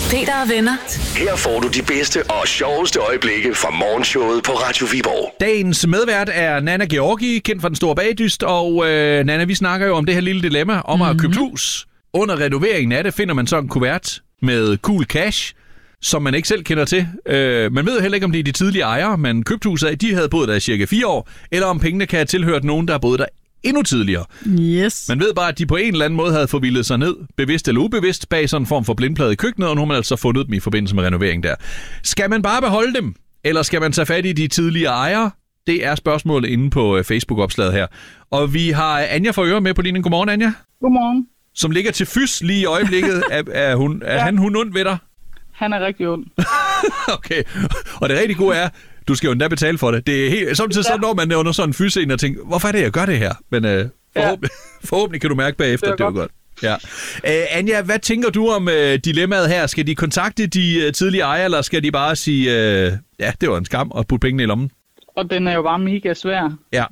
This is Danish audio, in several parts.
Peter og venner. Her får du de bedste og sjoveste øjeblikke fra morgenshowet på Radio Viborg. Dagens medvært er Nanna Georgi, kendt fra Den Store Bagdyst. Og Nanna, vi snakker jo om det her lille dilemma om at købe hus. Under renoveringen af det finder man så en kuvert med cool cash, som man ikke selv kender til. Man ved heller ikke, om det er de tidligere ejere, man købte huset af. De havde boet der i cirka 4 år, eller om pengene kan have tilhørt nogen, der har boet der endnu tidligere. Yes. Man ved bare, at de på en eller anden måde havde forvildet sig ned, bevidst eller ubevidst, bag sådan en form for blindplade i køkkenet, og nu har man altså fundet dem i forbindelse med renovering der. Skal man bare beholde dem, eller skal man tage fat i de tidligere ejere? Det er spørgsmålet inde på Facebook-opslaget her. Og vi har Anja fra Øre med på linjen. Godmorgen, Anja. Godmorgen. Som ligger til fys lige i øjeblikket. Er hun ond ved dig? Han er rigtig ond. Okay. Og det rigtig gode er, du skal jo endda betale for det. Det er helt, samtidig så når man under sådan en fysscene og tænker, hvorfor er det, jeg gør det her? Men forhåbentlig kan du mærke bagefter, det er godt. Ja. Anja, hvad tænker du om dilemmaet her? Skal de kontakte de tidligere ejere, eller skal de bare sige, ja, det var en skam at putte pengene i lommen? Og den er jo bare mega svær. Ja.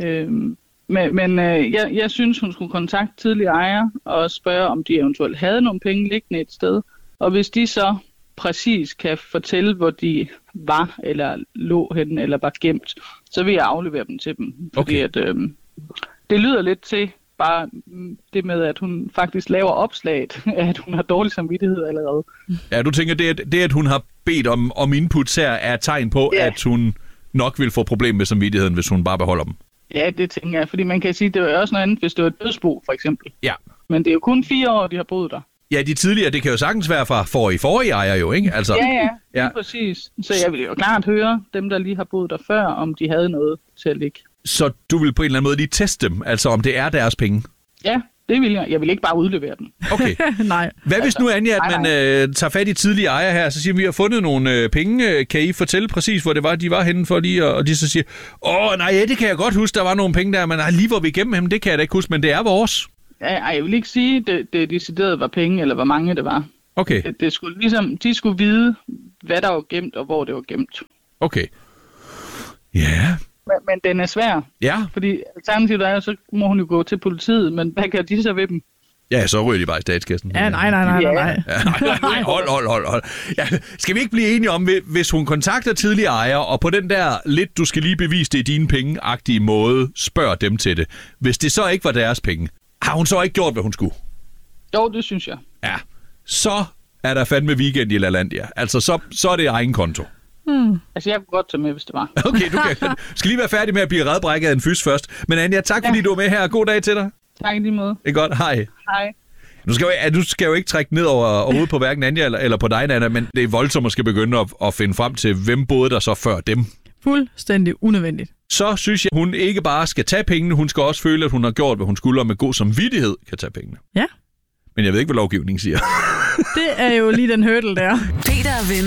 Men jeg synes, hun skulle kontakte tidligere ejere og spørge, om de eventuelt havde nogle penge liggende et sted. Og hvis de så præcis kan fortælle, hvor de var, eller lå henne, eller var gemt, så vil jeg aflevere dem til dem. Fordi at, det lyder lidt til bare det med, at hun faktisk laver opslaget, at hun har dårlig samvittighed allerede. Ja, du tænker, det at hun har bedt om inputs her, er et tegn på, at hun nok vil få problemer med samvittigheden, hvis hun bare beholder dem. Ja, det tænker jeg, fordi man kan sige, at det er også noget andet, hvis det var et dødsbo, for eksempel. Ja. Men det er jo kun 4 år, de har boet der. Ja, de tidligere, det kan jo sagtens være fra forrige ejer jo, ikke? Altså, ja, præcis. Så jeg vil jo klart høre dem, der lige har boet der før, om de havde noget til at ligge. Så du vil på en eller anden måde lige teste dem, altså om det er deres penge? Ja, det vil jeg. Jeg vil ikke bare udlevere dem. Okay. Nej. Hvad hvis nu, Anja, at man tager fat i tidligere ejere her, så siger vi har fundet nogle penge. Kan I fortælle præcis, hvor det var, de var henne for lige? Og de så siger, nej, det kan jeg godt huske, der var nogle penge der, men lige hvor vi gemte dem, det kan jeg da ikke huske, men det er vores. Ja, jeg vil ikke sige, det decideret var penge, eller hvor mange det var. Okay. Det skulle ligesom, de skulle vide, hvad der var gemt, og hvor det var gemt. Okay. Ja. Men den er svær. Ja. Fordi alternativt er jo, så må hun jo gå til politiet, men hvad gør de så ved dem? Ja, så ryger de bare i statskassen. Ja, nej. Ja, nej. Hold. Ja, skal vi ikke blive enige om, hvis hun kontakter tidligere ejere, og på den der lidt, du skal lige bevise det i dine penge-agtige måde, spørger dem til det. Hvis det så ikke var deres penge, har hun så ikke gjort, hvad hun skulle? Jo, det synes jeg. Ja, så er der fandme weekend i LaLandia. Altså, så er det egen konto. Altså, jeg kunne godt tage med, hvis det var. Okay, du skal lige være færdig med at blive redbrækket af en fys først. Men Anja, tak fordi du er med her. God dag til dig. Tak i lige måde. Det er godt. Hej. Hej. Du skal jo ikke trække ned over hovedet på hverken Anja eller på dig, Nanna, men det er voldsomt at skal begynde at finde frem til, hvem boede der så før dem. Fuldstændig unødvendigt. Så synes jeg, hun ikke bare skal tage pengene, hun skal også føle, at hun har gjort, hvad hun skulle, og med god samvittighed kan tage pengene. Ja. Men jeg ved ikke, hvad lovgivningen siger. Det er jo lige den hurdle der. Peter og venner.